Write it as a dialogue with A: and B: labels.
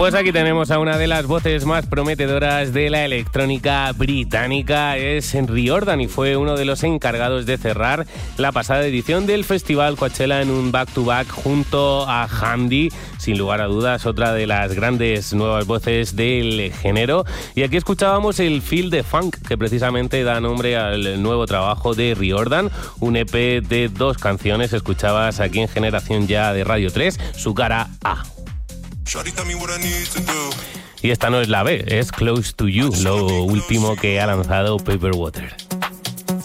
A: Pues aquí tenemos a una de las voces más prometedoras de la electrónica británica, es Riordan, y fue uno de los encargados de cerrar la pasada edición del Festival Coachella en un back-to-back junto a Handy, sin lugar a dudas otra de las grandes nuevas voces del género. Y aquí escuchábamos el Feel the Funk, que precisamente da nombre al nuevo trabajo de Riordan, un EP de 2 canciones. Escuchabas aquí en Generación Ya de Radio 3, su cara A. Y esta no es la B, es Close to You, lo último que ha lanzado Paper Water.